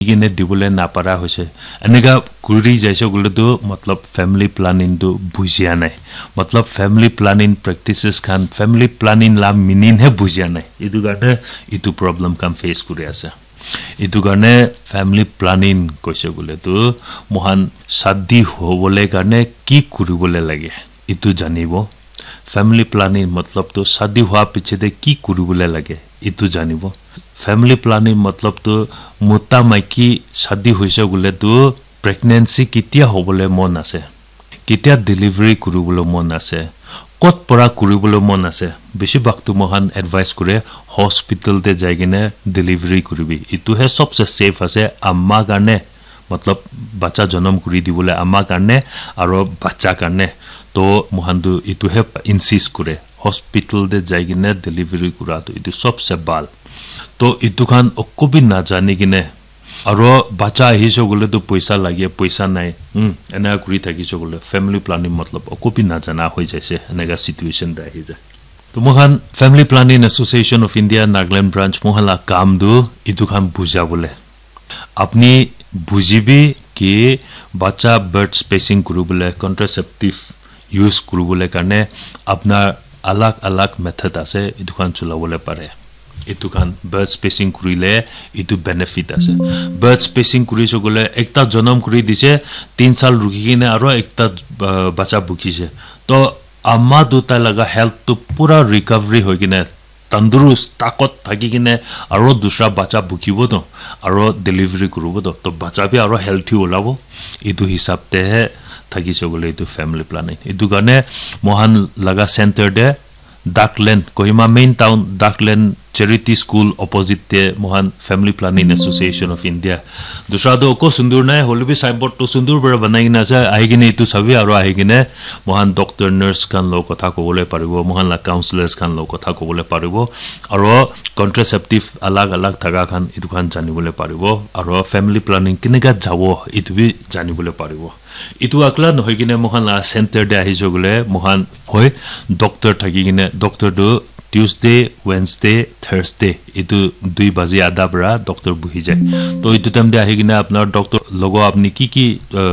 ইগিনে দিবলে না পাৰা হৈছে এনেকা কুৰি যাইছে গুলটো মতলব ফ্যামিলি প্ল্যানিং তো বুজিয়া নাই মতলব ফ্যামিলি প্ল্যানিং প্র্যাকটিসেস খান ফ্যামিলি প্ল্যানিং লা মিনিং হে বুজিয়া নাই ইদু গানে ইতু প্রবলেম কাম ফেস কৰি আছে ইতু গানে ফ্যামিলি প্ল্যানিং কৈছে গুলে তো মহান শাদি হবলে গানে কি কৰিবলে লাগে ইতু জানিব ফ্যামিলি প্ল্যানিং মতলব তো শাদি হোৱা পিছতে কি কৰিবলে লাগে ইতু জানিব फैमिली प्लानिंग मतलब तो मोटा माइकी शादी होइसे गुले तो प्रेगनेंसी किতিয়া होबले मन আছে किতিয়া डिलीवरी करिबले मन আছে কত পরা করিবলে মন আছে বেশি বাক্তু মহান এডভাইস করে হসপিটাল তে যাইগিনে ডেলিভারি করিবি ইতু হে সবসে সেফ আছে আম্মা কারণে मतलब बच्चा जन्म करि दिबले अम्मा काने आरो बच्चा काने तो मोहनदु इतु हे इंसिस्ट करे हॉस्पिटल दे जाइगिने डिलीवरी करा तो इतु सबसे बाल तो इतु खान ओकबि ना जानि किने आरो बच्चा हिसो गले तो पैसा लागे पैसा नाय एना करि थाकिसो गले फैमिली प्लानिंग मतलब ओकबि ना जाना होय जायसे एनेगा सिचुएशन दा हि जा तो Mohan family planning association of India Nagaland branch Mohla काम दु इतु खान बुझा बोले अपनी बुझिबी कि बच्चा बर्थ स्पेसिंग करुबले कॉन्ट्रासेप्टिव यूज करुबले करने अपना अलग अलग मेथड আছে ইদুখান চলাবলে পারে ইদুখান বার্থ স্পেসিং করিলে ইদু বেনিফিট আছে বার্থ স্পেসিং করিছো গলে একটা জন্ম করি দিছে 3 সাল রুকি কিনে আর একটা বাচ্চা বুকিছে তো আম্মা দুটা লাগা হেলথ তো পুরা রিকভারি হৈ কিনে तंदुरुस्त ताकत থাকি কিনে আৰু দুসরা বাচ্চা বুকিব তো আৰু ডেলিভারি করব তো বাচ্চা বি আৰু হেলথি ওলাব ইদু হিসাবতে থাকিছে বলে ইদু ফ্যামিলি প্ল্যানিং ইদু গানে মহান লাগা সেন্টার দে ডাকলেন্ড Kohima main town ডাকলেন্ড charity school opposite ते Mohan family planning association of India दूसरा दो को सुंदर नै होलबी साइनबोर्ड तो सुंदर बरा बनाइना छ आइगिने इतु सबै आरो आइगिने मोहन डॉक्टर नर्स खान लो कथा कोबले पारिबो मोहन ला काउंसलर्स खान लो कथा कोबले पारिबो आरो कॉन्ट्रासेप्टिव अलग अलग थागा खान इतु खान जानिबोले पारिबो आरो फैमिली प्लानिंग किनेगा जावो इतु बि जानिबोले पारिबो इतु अकला नहयगिने मोहन ला सेंटर दे आहि जगले मोहन होय डॉक्टर थागिगिने डॉक्टर दो Tuesday, Wednesday, Thursday इतु 2 बजे आधा बरा डॉक्टर बुही जाय तो इतु टाइम दे आहि किना आपनार डॉक्टर लोगो आपनि की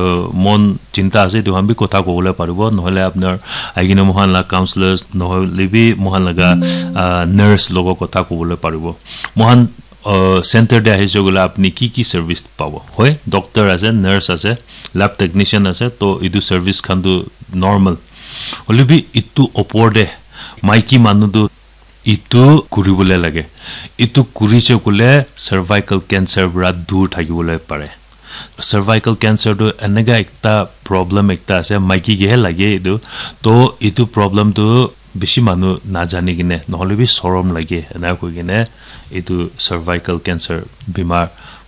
मन चिंता আছে তো আমি কথা কবলে পারবো নহলে আপনার আইগিনা মোহানলা কাউন্সিলর্স নহলে বি মোহানলাগা নার্স লোগো কথা কবলে পারবো মোহান সেন্টার দে আহি জগলা আপনি কি সার্ভিস পাবো হয় ডক্টর আছে নার্স আছে ল্যাব টেকনিশিয়ান আছে তো ইদু সার্ভিস খানদু নরমাল হলিবি ইতু অপরদে মাইকি মানুদু इतु कुरिबले लागे इतु कुरिचे कुले सर्वाइकल कैंसर बरा दूर থাকিবলে পারে सर्वाइकल कैंसर तो एनेगा एकता प्रॉब्लम एकता আছে মাইকি গে লাগে ইদু তো ইতু प्रॉब्लम তো বেশি মানু না জানি কিনে নহলে বি শরম লাগে না কই কিনে ইতু सर्वाइकल कैंसर বিমার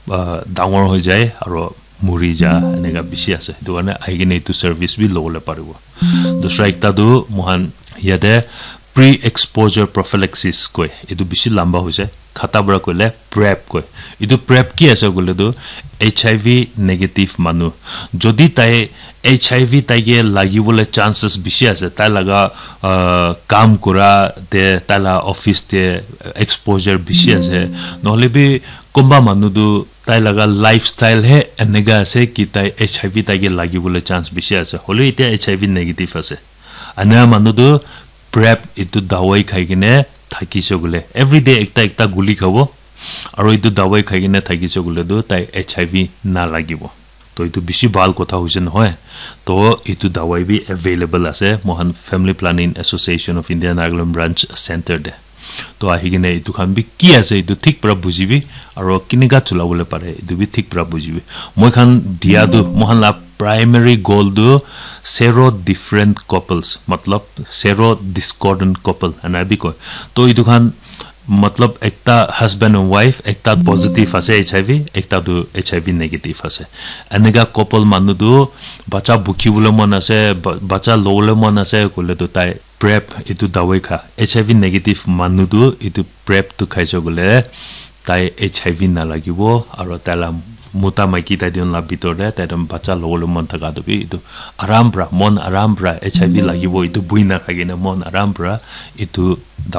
ডাঙৰ হৈ যায় আৰু মুৰি যা এনেগা বেশি আছে তো মানে আইগিনে ইতু সার্ভিস বি লবলে পারিব দুসরা একটা দু মহান ইয়াতে प्री एक्सपोजर प्रोफिलैक्सिस कोय इदु बिसि लंबा हो जाय खाता बरा कोले प्रेप कोय इदु प्रेप की আছে গলে দো एचआईवी नेगेटिव मानु যদি তাই एचआईवी তাইগে লাগিবলে চান্সেস বেশি আছে তাই লাগা কাম করা তে তালা অফিস তে এক্সপোজার বেশি আছে নহলে বি কোম্বা মানু দো তাই লাগা লাইফস্টাইল হে এনেগা আছে কি তাই एचआईवी তাইগে লাগিবলে চান্স বেশি আছে হলে এটা एचआईवी नेगेटिव আছে আনা মানু দো प्रेप इतु दवाई खाइगिने थाकिसो गुले एवरीडे एकता गुली खाबो आरो इतु दवाई खाइगिने थाकिसो गुले दो ताई एचआईवी ना लागिबो तो इतु बिसि बाल कथा होइसे নহয় तो इतु दवाई भी अवेलेबल আছে Mohan family planning association of India Nagaland branch centre दे तो आहिगिने इतु खान भी की আছে इतु ठीक प्रा बुझिबी आरो किनेगा चलाबले पारे इतु भी ठीक प्रा बुझिबी মই খান দিয়া दो मोहन ला प्राइमरी गोल दो सेरो डिफरेंट कपल्स मतलब सेरो डिस्कॉर्डेंट कपल एना भी कोई तो इदु खान मतलब एकता husband and wife Ekta positive আছে एचआईवी एकता दो एचआईवी नेगेटिव আছে एनेगा कपल मानु दो बच्चा बुखिबुले मन আছে बच्चा लोले मन আছে कोले तो ताई प्रेप इतु दवाई खा एचआईवी नेगेटिव मानु दो इतु प्रेप तो खाइছো গলে ताई एचआईवी ना लागिबो आरो ताला मोटा माइकी ताइदिन ला बितोरे ताइदम बच्चा लोले मन थाका दबि इतु आराम ब्रा मन आराम ब्रा एचआईवी लागिबो इतु बुइना खागिने मन आराम ब्रा इतु